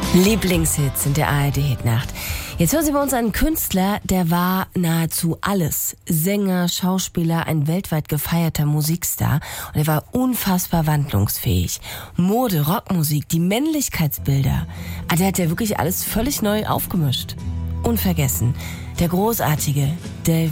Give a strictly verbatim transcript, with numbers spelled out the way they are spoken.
Lieblingshits in der A R D-Hitnacht. Jetzt hören Sie bei uns einen Künstler, der war nahezu alles. Sänger, Schauspieler, ein weltweit gefeierter Musikstar. Und er war unfassbar wandlungsfähig. Mode, Rockmusik, die Männlichkeitsbilder. Ah, der hat ja wirklich alles völlig neu aufgemischt. Unvergessen, der großartige David